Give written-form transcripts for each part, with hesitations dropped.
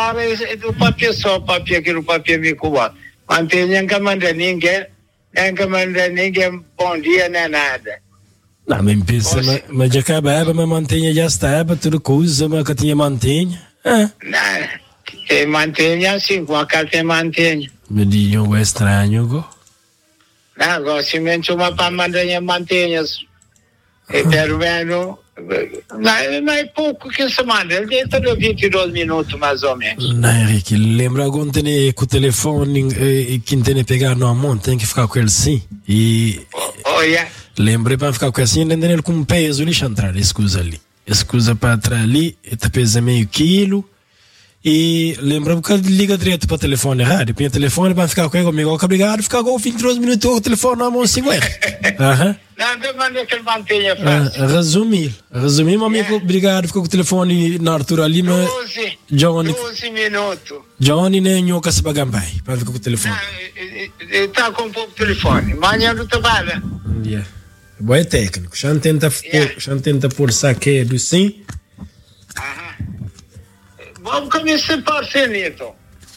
hora do papel só, aquele papel me cubano. Mantenha que manda ninguém bom dia, nem nada. Não, mas pensa, mas já acaba, mas mantenha já está, tudo coisa, mas que tinha mantenha. Não, tem mantenha assim, com a carta tem mantenha. Me digo é estranho, go? Não, gosto mesmo uma para mantenha. E pelo menos, não é pouco que se manda, ele tem todo 22 minutos mais ou menos. Não, Henrique, lembra quando tem com o telefone e quem tem que pegar na mão tem que ficar com ele sim. E lembra para ficar com ele assim, entender ele com um peso ali, entrar, escusa ali. Escusa para trás ali, ele pesa meio quilo. E lembra que liga direto para o telefone errado, põe o telefone para ficar com ele comigo, obrigado, ficar com 22 minutos com o telefone na mão assim, ué. Não, demanda que ele mantenha fácil. Resumir, meu amigo, obrigado, ficou com o telefone na altura ali, mas 12 minutos. Johnny nem eu que se paga pai, para ficar com o telefone. Está com pouco telefone, amanhã não trabalha. Boa técnico, já tenta pôr saque do sim. Vamos começar a ser então.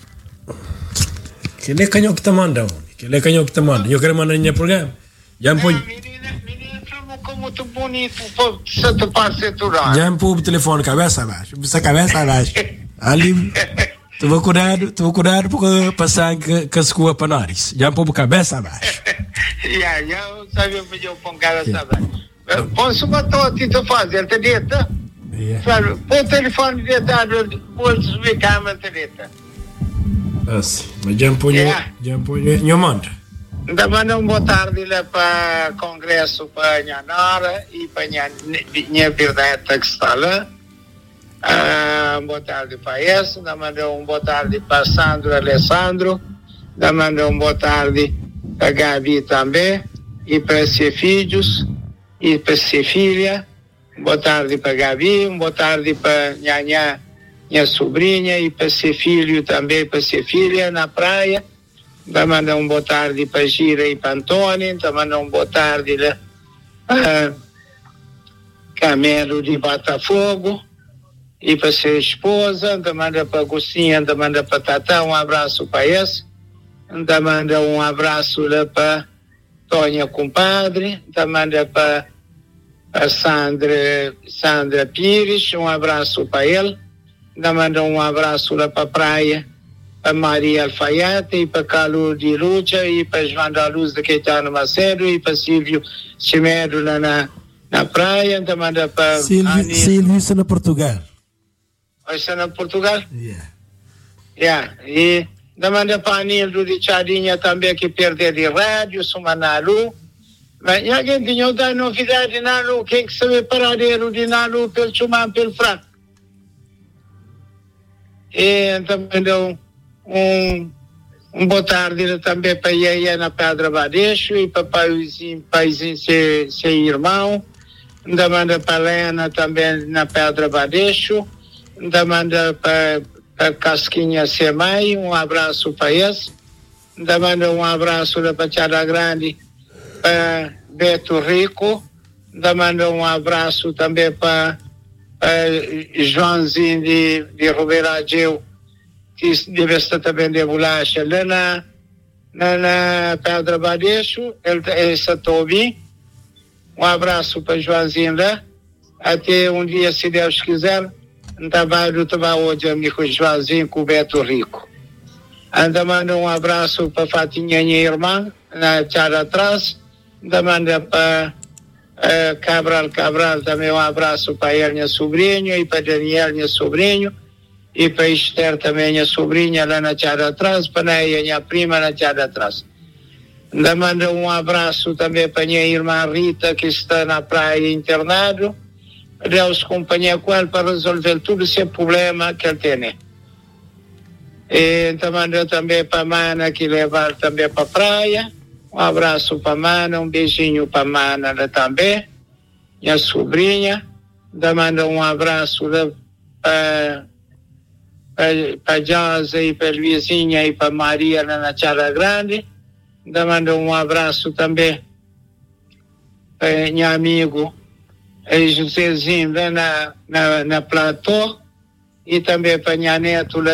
Que ele é canhão que te manda, eu quero mandar no programa. Já me põe. Menina, como muito bonito, se tu passa tudo. Já me põe o telefone cabeça abaixo, ali, tu vou cuidar porque passar que se coa para nós. Já me põe cabeça abaixo. Eu sabia que eu ponho cabeça abaixo. Posso botar o título fazer, te dita? Põe o telefone deitado, depois subir a cama, te dita. Assim, mas já me põe, eu mando. Ainda manda boa tarde lá para o congresso para a Nora e para a minha verdade que está lá. Boa tarde para esse. Ainda manda boa tarde para Sandro Alessandro. Ainda manda boa tarde para a Gabi também. E para seus filhos. E para sua filha. Boa tarde para a Gabi. Boa tarde para minha sobrinha. E para seu filho também, para sua filha na praia. Vai mandar boa tarde para Gira e para Antônio, vai mandar boa tarde para Camelo de Botafogo e para sua esposa, vai mandar para Agostinha, vai mandar para Tatá, abraço para esse, vai mandar abraço lá para Tonha Compadre, vai mandar para Sandra Pires, abraço para ele, vai mandar abraço lá para a praia, para Maria Alfaiate, e para Carlos de Lucha, e para João da Luz de Caetano Macedo, e para Silvio Chimedo lá na praia, então manda para Silvio, isso é na Portugal. Isso é na Portugal? E manda para Anildo de Charinha também, que perdeu de rádio, suma na Lu. Mas alguém tinha outra novidade na Lu, quem que sabe paradeiro de na Lu, pelo Chumã, pelo Franco. E então manda boa tarde também para Iaia na Pedra Badecho e para paizinho seu irmão. Ainda manda para Lena também na Pedra Badecho. Ainda manda para Casquinha Semai, abraço para esse. Ainda manda abraço da Pachada Grande para Beto Rico. Ainda manda abraço também para Joãozinho de Roberageu, que deve estar também de bolacha lá na Pedra Badecho, ele está ouvindo. Abraço para Joãozinho lá. Até um dia, se Deus quiser, trabalho hoje amigo Joãozinho com o Beto Rico. Ainda manda abraço para Fatinha, minha irmã, na Tchara atrás. Ainda manda para Cabral também abraço para ele, minha sobrinho, e para Daniel, minha sobrinho. E para Esther também, minha sobrinha, lá na Tchada atrás, para Neia, minha prima, na Tchada atrás. Ainda manda abraço também para minha irmã Rita, que está na praia internado. Deus acompanha com ele para resolver todo esse problema que ele tem. E então manda também para a Mana, que leva também para a praia. Abraço para a Mana, beijinho para a Mana lá também, minha sobrinha. Ainda manda abraço para a Josa e para a Luizinha e para a Maria lá na Tchara Grande. Ainda manda abraço também para meu amigo Josézinho lá na Platô, e também para minha neto lá